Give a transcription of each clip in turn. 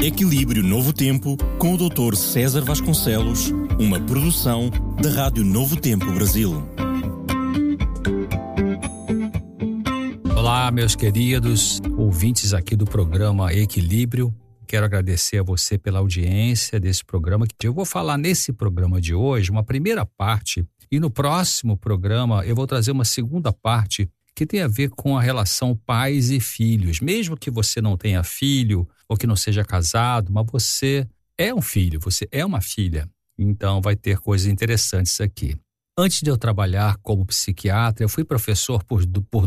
Equilíbrio Novo Tempo, com o Dr. César Vasconcelos, uma produção da Rádio Novo Tempo Brasil. Olá, meus queridos ouvintes aqui do programa Equilíbrio. Quero agradecer a você pela audiência desse programa. Eu vou falar nesse programa de hoje uma primeira parte e no próximo programa eu vou trazer uma segunda parte que tem a ver com a relação pais e filhos. Mesmo que você não tenha filho ou que não seja casado, mas você é um filho, você é uma filha. Então vai ter coisas interessantes aqui. Antes de eu trabalhar como psiquiatra, eu fui professor por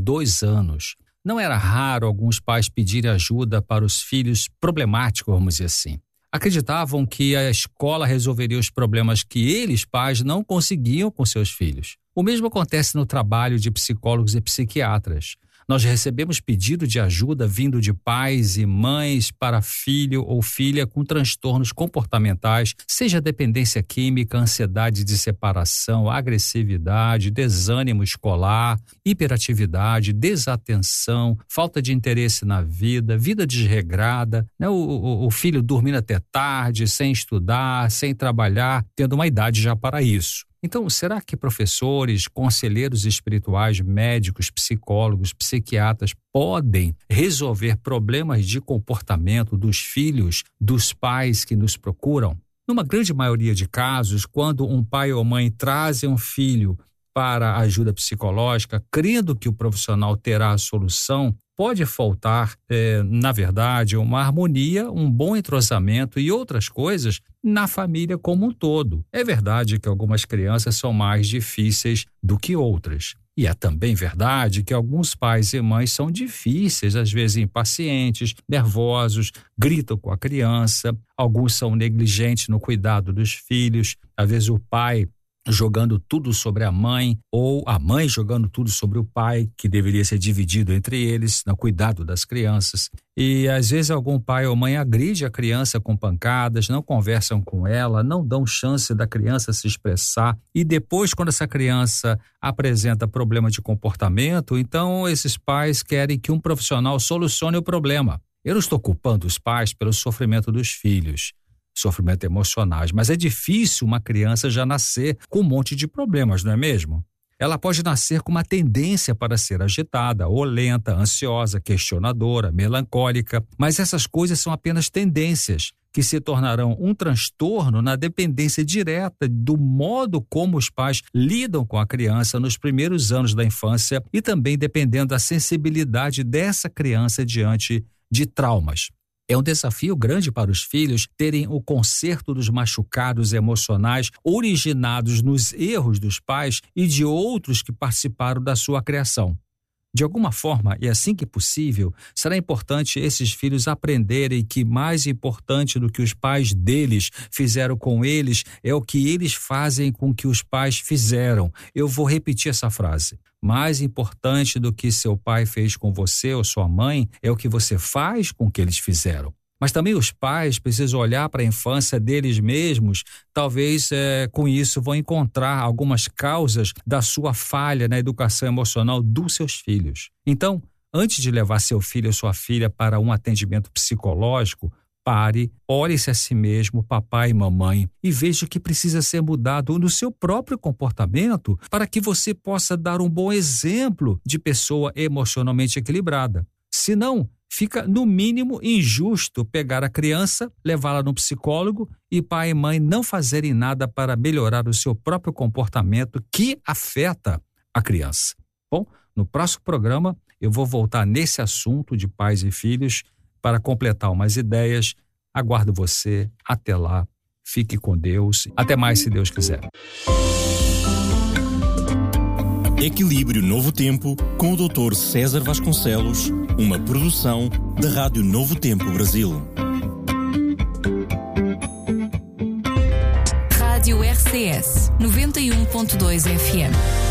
2 anos. Não era raro alguns pais pedirem ajuda para os filhos problemáticos, vamos dizer assim. Acreditavam que a escola resolveria os problemas que eles, pais, não conseguiam com seus filhos. O mesmo acontece no trabalho de psicólogos e psiquiatras. Nós recebemos pedido de ajuda vindo de pais e mães para filho ou filha com transtornos comportamentais, seja dependência química, ansiedade de separação, agressividade, desânimo escolar, hiperatividade, desatenção, falta de interesse na vida, vida desregrada, né? O filho dormindo até tarde, sem estudar, sem trabalhar, tendo uma idade já para isso. Então, será que professores, conselheiros espirituais, médicos, psicólogos, psiquiatras podem resolver problemas de comportamento dos filhos, dos pais que nos procuram? Numa grande maioria de casos, quando um pai ou mãe trazem um filho para ajuda psicológica, crendo que o profissional terá a solução, pode faltar, na verdade, uma harmonia, um bom entrosamento e outras coisas na família como um todo. É verdade que algumas crianças são mais difíceis do que outras. E é também verdade que alguns pais e mães são difíceis, às vezes impacientes, nervosos, gritam com a criança. Alguns são negligentes no cuidado dos filhos. Às vezes o pai jogando tudo sobre a mãe, ou a mãe jogando tudo sobre o pai, que deveria ser dividido entre eles no cuidado das crianças. E às vezes algum pai ou mãe agride a criança com pancadas, não conversam com ela, não dão chance da criança se expressar, e depois, quando essa criança apresenta problema de comportamento, então esses pais querem que um profissional solucione o problema. Eu não estou culpando os pais pelo sofrimento dos filhos, sofrimento emocionais, mas é difícil uma criança já nascer com um monte de problemas, não é mesmo? Ela pode nascer com uma tendência para ser agitada, ou lenta, ansiosa, questionadora, melancólica, mas essas coisas são apenas tendências que se tornarão um transtorno na dependência direta do modo como os pais lidam com a criança nos primeiros anos da infância e também dependendo da sensibilidade dessa criança diante de traumas. É um desafio grande para os filhos terem o conserto dos machucados emocionais originados nos erros dos pais e de outros que participaram da sua criação. De alguma forma, e assim que possível, será importante esses filhos aprenderem que mais importante do que os pais deles fizeram com eles é o que eles fazem com o que os pais fizeram. Eu vou repetir essa frase. Mais importante do que seu pai fez com você ou sua mãe é o que você faz com o que eles fizeram. Mas também os pais precisam olhar para a infância deles mesmos, talvez com isso vão encontrar algumas causas da sua falha na educação emocional dos seus filhos. Então, antes de levar seu filho ou sua filha para um atendimento psicológico, pare, olhe-se a si mesmo, papai e mamãe, e veja o que precisa ser mudado no seu próprio comportamento para que você possa dar um bom exemplo de pessoa emocionalmente equilibrada. Senão, fica no mínimo injusto pegar a criança, levá-la no psicólogo e pai e mãe não fazerem nada para melhorar o seu próprio comportamento que afeta a criança. Bom, no próximo programa eu vou voltar nesse assunto de pais e filhos para completar umas ideias. Aguardo você. Até lá. Fique com Deus. Até mais, se Deus quiser. Equilíbrio Novo Tempo, com o Dr. César Vasconcelos, uma produção da Rádio Novo Tempo Brasil. Rádio RCS 91.2 FM.